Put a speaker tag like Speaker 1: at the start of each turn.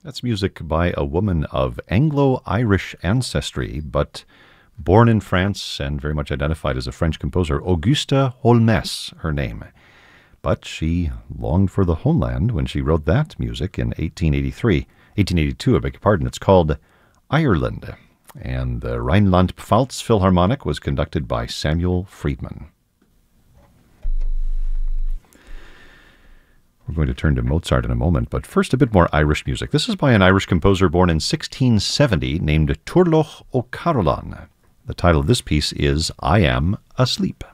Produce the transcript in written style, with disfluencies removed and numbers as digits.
Speaker 1: That's music by a woman of Anglo-Irish ancestry, but born in France and very much identified as a French composer. Auguste Holmès, her name. But she longed for the homeland when she wrote that music in 1882, I beg your pardon. It's called Ireland. And the Rhineland-Pfalz Philharmonic was conducted by Samuel Friedman. We're going to turn to Mozart in a moment, but first a bit more Irish music. This is by an Irish composer born in 1670 named Turlough O'Carolan. The title of this piece is I Am Asleep.